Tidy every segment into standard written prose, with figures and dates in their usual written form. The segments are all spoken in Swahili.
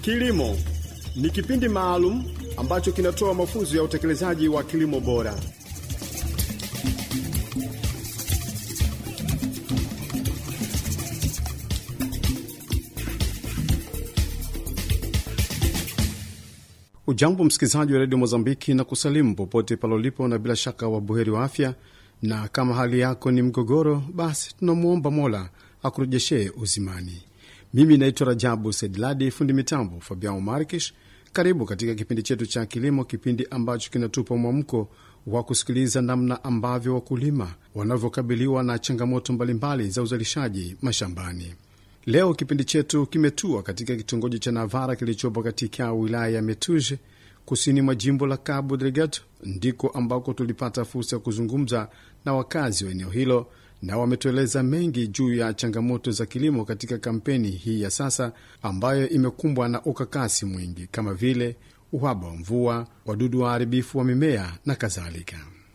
Kilimo ni kipindi maalum ambacho kinatoa mafunzo ya utekelezaji wa kilimo bora. Ujambo msikilizaji wa Radio Mozambiki na kusalimu popote palolipo, na bila shaka wabuheri wa afya. Na kama hali yako ni mgogoro, basi tunamuomba Mola akurejeshe uzimani. Mimi naitwa Rajabu Sedladi, fundi mitambo Fabian Markish. Karibu katika kipindi chetu cha kilimo, kipindi ambacho kinatupa mwamko wa kusikiliza namna ambavyo wakulima wanavyokabiliwa na changamoto mbalimbali za uzalishaji mashambani. Leo kipindi chetu kimetua katika kitongoji cha Navara kilichopo katika wilaya ya Metuje, kusini mwa jimbo la Cabo Delgado, ndiko ambako tulipata fursa ya kuzungumza na wakazi wa eneo hilo, na wametueleza mengi juu ya changamoto za kilimo katika kampeni hii ya sasa ambayo imekumbwa na ukakasi mwingi, kama vile uhaba wa mvua, wadudu waharibifu wa mimea na kadhalika.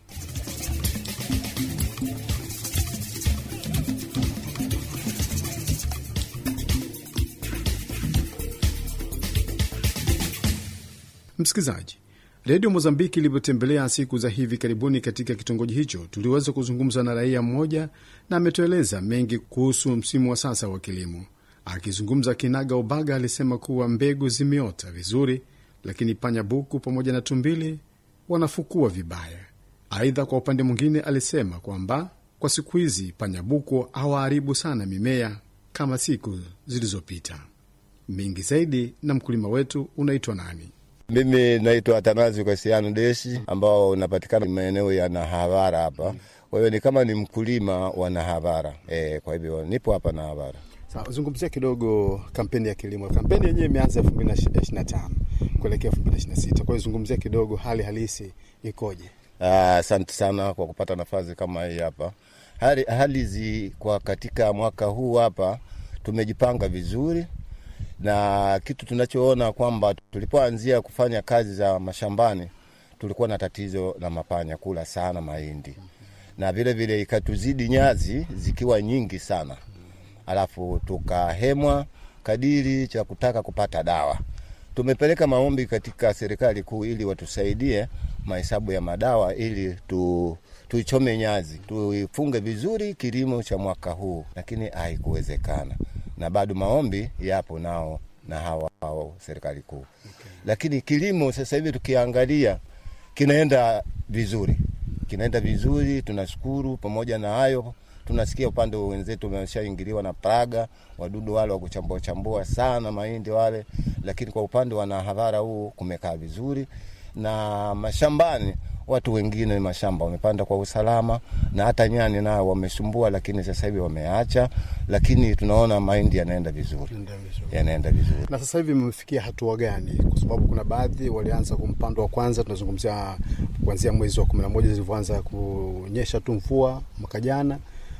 Msikilizaji, Radio Mozambiki ilipotembelea siku za hivi karibuni katika kitongoji hicho, tuliweza kuzungumza na raia mmoja na ametueleza mengi kuhusu msimu wa sasa wa kilimo. Akizungumza kinaga ubaga, alisema kuwa mbegu zimeota vizuri, lakini panyabuku pamoja na tumbili wanafukua vibaya. Aidha, kwa upande mwingine alisema kwamba kwa siku hizi panyabuku hawaharibu sana mimea kama siku zilizopita. Mengi zaidi na mkulima wetu. Unaitwa nani? Mimi naitwa Atanazi Kasiano Deshi, ambao unapatikana maeneo ya Nahavara hapa. Kwa hiyo ni kama ni mkulima wa Nahavara. Kwa hivyo nipo hapa Nahavara. Sawa, zungumzia kidogo kampeni ya kilimo. Kampeni yenyewe imeanza 2025 kuelekea 2026. Kwa hiyo zungumzia kidogo hali halisi ikoje? Asante sana kwa kupata nafasi kama hii hapa. Hali kwa katika mwaka huu hapa tumejipanga vizuri. Na kitu tunachoona kwamba tulipoanzia kufanya kazi za mashambani tulikuwa na tatizo la mapanya kula sana mahindi. Na vile vile ikatuzidi nyazi zikiwa nyingi sana. Alafu tukahemwa kadiri cha kutaka kupata dawa. Tumepeleka maombi katika serikali kuu ili watusaidie mahesabu ya madawa ili tuichome nyazi, tuifunge vizuri kilimo cha mwaka huu, lakini haikuwezekana. Na bado maombi yapo nao na hao serikali kuu. Okay. Lakini kilimo sasa hivi tukiangalia kinaenda vizuri. Kinaenda vizuri, tunashukuru. Pamoja na hayo tunasikia upande wenzetu wameshaingiliwa na praga, wadudu wale wa kuchambua sana mahindi wale, lakini kwa upande wa Nahavara huu kumekaa vizuri. Na mashambani watu wengine mashamba wamepanda kwa usalama, na hata nyani nao wamesumbua, lakini sasa hivi wameacha. Lakini tunaona mahindi yanaenda vizuri. Yanaenda vizuri. Na sasa hivi mmefikia hatua gani? Kwa sababu kuna baadhi walianza kumpando wa kwanza, tunazungumzia kuanzia mwezi wa 11 zilizoanza kunyesha tu mvua mwaka jana,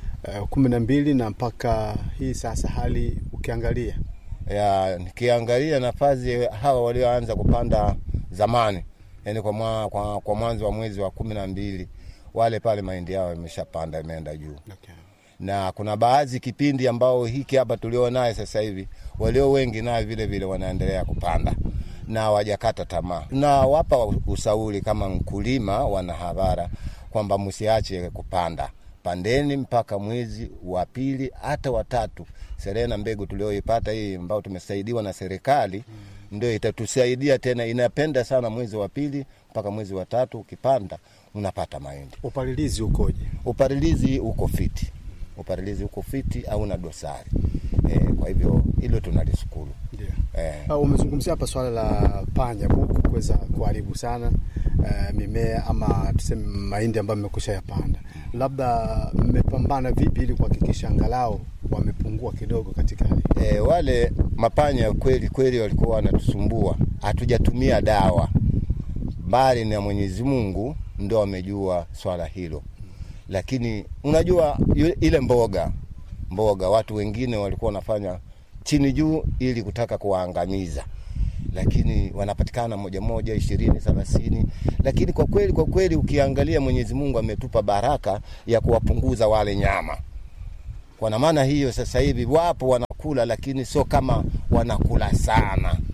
12 na mpaka hii sasa. Hali ukiangalia nikiangalia nafasi hawa walioanza kupanda zamani, yani kwa mwanzo wa mwezi wa 12 wale pale mahindi yao yameshapanda, imeenda juu. Okay. Na kuna baadhi kipindi ambao hiki hapa tulio naye sasa hivi walio wengi naye vile vile wanaendelea kupanda na hawajakata tamaa. Na wapa ushauri kama mkulima wa Nahavara kwamba msiache kupanda. Pandeni mpaka mwezi wa pili hata wa 3. Serena mbegu tulioipata hii ambao tumesaidiwa na serikali ndio itatusaidia tena. Inapenda sana mwezi wa pili mpaka mwezi wa 3 ukipanda unapata mahindi. Upalilizi ukoje? Upalilizi uko fiti. Upalilizi uko fiti au na dosari. Kwa hivyo hilo tunalishukuru. Ndio. Umezungumzia hapa swala la panya buku kuweza kuharibu sana mimea ama tuseme mahindi ambayo mmekwisha yapanda. Labda mmepambana vipi ili kuhakikisha angalau wamepungua kidogo katika hali? Wale mapanya kweli walikuwa wanatusumbua. Hatujatumia dawa, bali na Mwenyezi Mungu ndio amejua swala hilo. Lakini unajua ile mboga watu wengine walikuwa wanafanya chini juu ili kutaka kuwaangamiza, lakini wanapatikana moja 20 30. Lakini kwa kweli ukiangalia Mwenyezi Mungu ametupa baraka ya kuwapunguza wale nyama. Kwa maana hiyo sasa hivi wapo wanakula, lakini sio kama wanakula sana.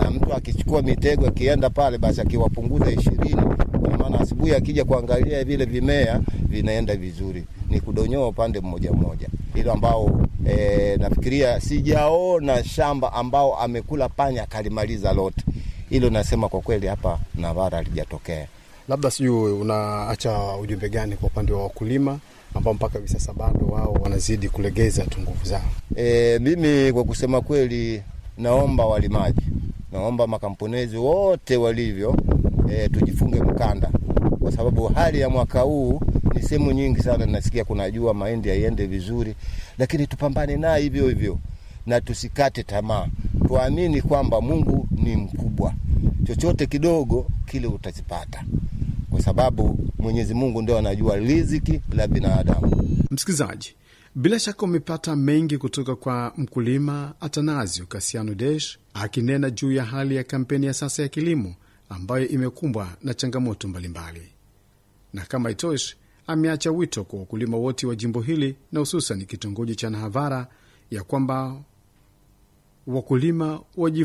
na mtu akichukua mitego akienda pale, basi akiwapunguza 20, kwa maana asubuhi akija kuangalia vile vimea vinaenda vizuri, ni kudonyoa upande mmoja mmoja. Hilo ambao nafikiria sijaona shamba ambao amekula panya kalimaliza lote. Hilo nasema kwa kweli hapa Navara halijatokea. Labda sijui unaacha ujumbe gani kwa upande wa wakulima ambao mpaka hivi sasa bado wao wanazidi kulegeza nguvu zao? Mimi kwa kusema kweli naomba walimaji, naomba makamponezi wote walivyo tujifunge mkanda, kwa sababu hali ya mwaka huu ni sehemu nyingi sana nasikia kuna jua, mahindi yaiende vizuri, lakini tupambane na hivyo hivyo na tusikate tamaa. Tuamini kwamba Mungu ni mkubwa. Chochote kidogo kile utakipata, kwa sababu Mwenyezi Mungu ndio anajua riziki la binadamu. Msikilizaji, bila shaka umepata mengi kutoka kwa mkulima Atanasio Kasiano Desh akinena juu ya hali ya kampeni ya sasa ya kilimo ambayo imekumbwa na changamoto mbalimbali. Na kama itoshi, ameacha wito kwa wakulima wote wa jimbo hili na hususan kitongoji cha Nahavara ya kwamba wakulima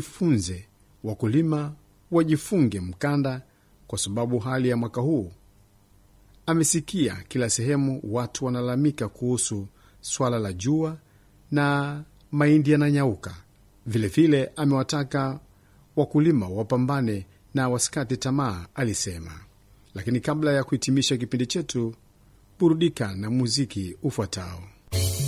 wajifunge mkanda, kwa sababu hali ya mwaka huu amesikia kila sehemu watu wanalalamika kuhusu swala la jua na mahindi yananyauka. Vile vile amewataka wakulima wapambane na wasikate tamaa, alisema. Lakini kabla ya kuhitimisha kipindi chetu, burudika na muziki ufuatao.